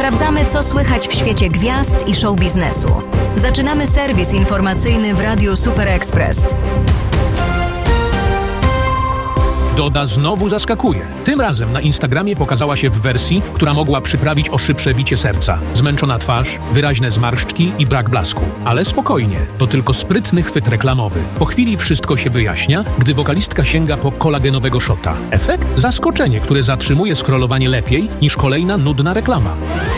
Sprawdzamy, co słychać w świecie gwiazd i show biznesu. Zaczynamy serwis informacyjny w Radiu Super Express. Doda znowu zaskakuje. Tym razem na Instagramie pokazała się w wersji, która mogła przyprawić o szybsze bicie serca. Zmęczona twarz, wyraźne zmarszczki i brak blasku. Ale spokojnie, to tylko sprytny chwyt reklamowy. Po chwili wszystko się wyjaśnia, gdy wokalistka sięga po kolagenowego shota. Efekt? Zaskoczenie, które zatrzymuje scrollowanie lepiej niż kolejna nudna reklama.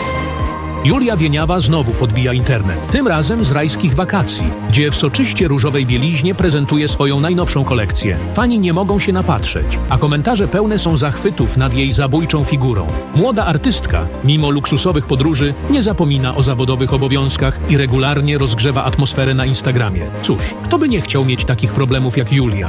Julia Wieniawa znowu podbija internet, tym razem z rajskich wakacji, gdzie w soczyście różowej bieliźnie prezentuje swoją najnowszą kolekcję. Fani nie mogą się napatrzeć, a komentarze pełne są zachwytów nad jej zabójczą figurą. Młoda artystka, mimo luksusowych podróży, nie zapomina o zawodowych obowiązkach i regularnie rozgrzewa atmosferę na Instagramie. Cóż, kto by nie chciał mieć takich problemów jak Julia?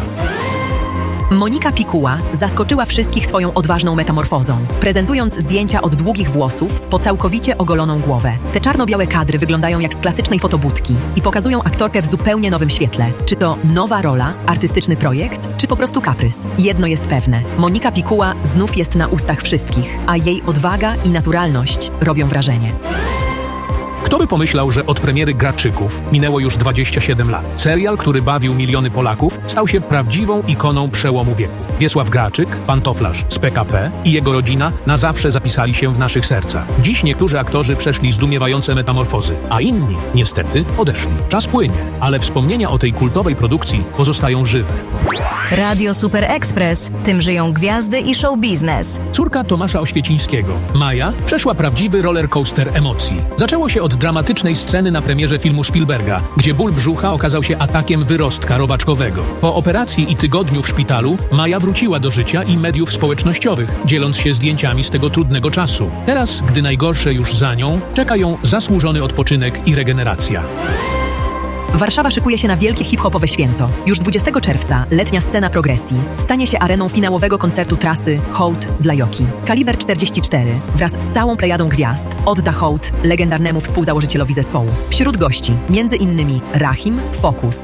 Monika Pikuła zaskoczyła wszystkich swoją odważną metamorfozą, prezentując zdjęcia od długich włosów po całkowicie ogoloną głowę. Te czarno-białe kadry wyglądają jak z klasycznej fotobudki i pokazują aktorkę w zupełnie nowym świetle. Czy to nowa rola, artystyczny projekt, czy po prostu kaprys? Jedno jest pewne. Monika Pikuła znów jest na ustach wszystkich, a jej odwaga i naturalność robią wrażenie. Kto by pomyślał, że od premiery Graczyków minęło już 27 lat. Serial, który bawił miliony Polaków, stał się prawdziwą ikoną przełomu wieków. Wiesław Graczyk, pantoflarz z PKP i jego rodzina na zawsze zapisali się w naszych sercach. Dziś niektórzy aktorzy przeszli zdumiewające metamorfozy, a inni, niestety, odeszli. Czas płynie, ale wspomnienia o tej kultowej produkcji pozostają żywe. Radio Super Express. Tym żyją gwiazdy i show biznes. Córka Tomasza Oświecińskiego, Maja, przeszła prawdziwy rollercoaster emocji. Zaczęło się od dramatycznej sceny na premierze filmu Spielberga, gdzie ból brzucha okazał się atakiem wyrostka robaczkowego. Po operacji i tygodniu w szpitalu Maja wróciła do życia i mediów społecznościowych, dzieląc się zdjęciami z tego trudnego czasu. Teraz, gdy najgorsze już za nią, czeka ją zasłużony odpoczynek i regeneracja. Warszawa szykuje się na wielkie hip-hopowe święto. Już 20 czerwca letnia scena progresji stanie się areną finałowego koncertu trasy Hołd dla Joki. Kaliber 44 wraz z całą plejadą gwiazd odda hołd legendarnemu współzałożycielowi zespołu. Wśród gości m.in. Rahim, Focus,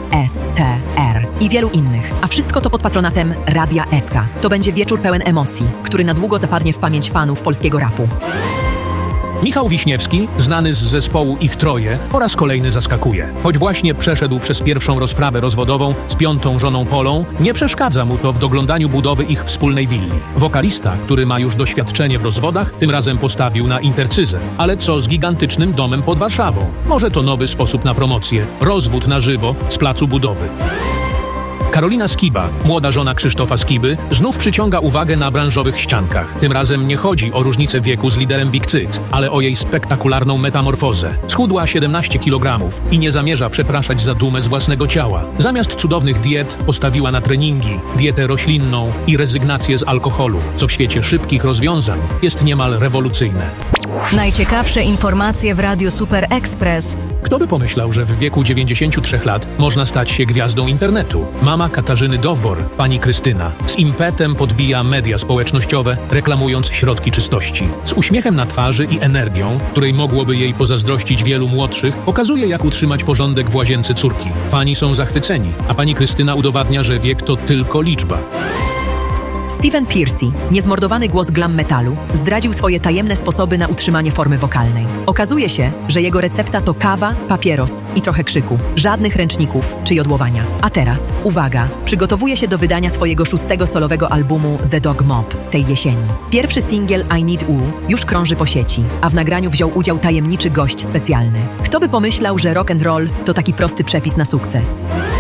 OSTR i wielu innych. A wszystko to pod patronatem Radia SK. To będzie wieczór pełen emocji, który na długo zapadnie w pamięć fanów polskiego rapu. Michał Wiśniewski, znany z zespołu Ich Troje, po raz kolejny zaskakuje. Choć właśnie przeszedł przez pierwszą rozprawę rozwodową z 5. żoną Polą, nie przeszkadza mu to w doglądaniu budowy ich wspólnej willi. Wokalista, który ma już doświadczenie w rozwodach, tym razem postawił na intercyzę. Ale co z gigantycznym domem pod Warszawą? Może to nowy sposób na promocję. Rozwód na żywo z placu budowy. Karolina Skiba, młoda żona Krzysztofa Skiby, znów przyciąga uwagę na branżowych ściankach. Tym razem nie chodzi o różnicę wieku z liderem Big Cyc, ale o jej spektakularną metamorfozę. Schudła 17 kg i nie zamierza przepraszać za dumę z własnego ciała. Zamiast cudownych diet postawiła na treningi, dietę roślinną i rezygnację z alkoholu, co w świecie szybkich rozwiązań jest niemal rewolucyjne. Najciekawsze informacje w Radiu Super Express. Kto by pomyślał, że w wieku 93 lat można stać się gwiazdą internetu? Mama Katarzyny Dowbor, pani Krystyna, z impetem podbija media społecznościowe, reklamując środki czystości. Z uśmiechem na twarzy i energią, której mogłoby jej pozazdrościć wielu młodszych, pokazuje, jak utrzymać porządek w łazience córki. Fani są zachwyceni, a pani Krystyna udowadnia, że wiek to tylko liczba. Steven Piercy, niezmordowany głos glam metalu, zdradził swoje tajemne sposoby na utrzymanie formy wokalnej. Okazuje się, że jego recepta to kawa, papieros i trochę krzyku. Żadnych ręczników czy jodłowania. A teraz, uwaga, przygotowuje się do wydania swojego 6. solowego albumu The Dog Mob tej jesieni. Pierwszy singiel I Need U już krąży po sieci, a w nagraniu wziął udział tajemniczy gość specjalny. Kto by pomyślał, że rock and roll to taki prosty przepis na sukces?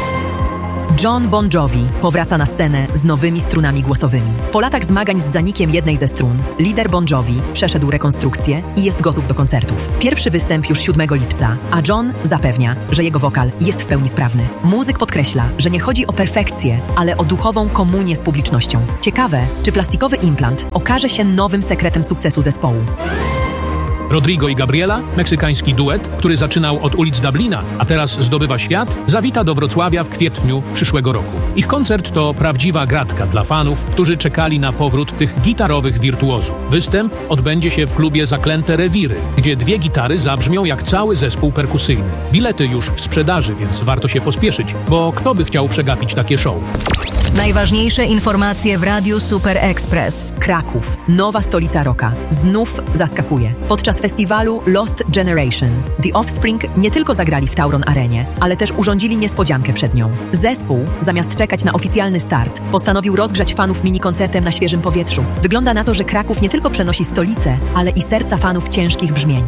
Jon Bon Jovi powraca na scenę z nowymi strunami głosowymi. Po latach zmagań z zanikiem jednej ze strun, lider Bon Jovi przeszedł rekonstrukcję i jest gotów do koncertów. Pierwszy występ już 7 lipca, a Jon zapewnia, że jego wokal jest w pełni sprawny. Muzyk podkreśla, że nie chodzi o perfekcję, ale o duchową komunię z publicznością. Ciekawe, czy plastikowy implant okaże się nowym sekretem sukcesu zespołu. Rodrigo i Gabriela, meksykański duet, który zaczynał od ulic Dublina, a teraz zdobywa świat, zawita do Wrocławia w kwietniu przyszłego roku. Ich koncert to prawdziwa gratka dla fanów, którzy czekali na powrót tych gitarowych wirtuozów. Występ odbędzie się w klubie Zaklęte Rewiry, gdzie 2 gitary zabrzmią jak cały zespół perkusyjny. Bilety już w sprzedaży, więc warto się pospieszyć, bo kto by chciał przegapić takie show? Najważniejsze informacje w Radiu Super Express. Kraków, nowa stolica rocka, znów zaskakuje. Podczas festiwalu Lost Generation. The Offspring nie tylko zagrali w Tauron Arenie, ale też urządzili niespodziankę przed nią. Zespół, zamiast czekać na oficjalny start, postanowił rozgrzać fanów mini-koncertem na świeżym powietrzu. Wygląda na to, że Kraków nie tylko przenosi stolicę, ale i serca fanów ciężkich brzmień.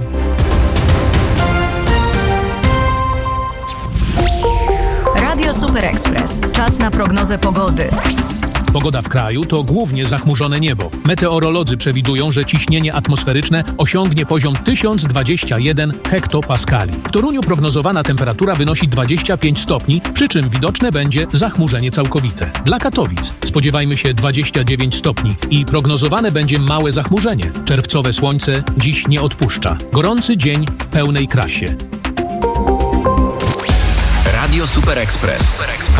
Radio Super Express. Czas na prognozę pogody. Pogoda w kraju to głównie zachmurzone niebo. Meteorolodzy przewidują, że ciśnienie atmosferyczne osiągnie poziom 1021 hektopaskali. W Toruniu prognozowana temperatura wynosi 25 stopni, przy czym widoczne będzie zachmurzenie całkowite. Dla Katowic spodziewajmy się 29 stopni i prognozowane będzie małe zachmurzenie. Czerwcowe słońce dziś nie odpuszcza. Gorący dzień w pełnej krasie. Radio Super Express.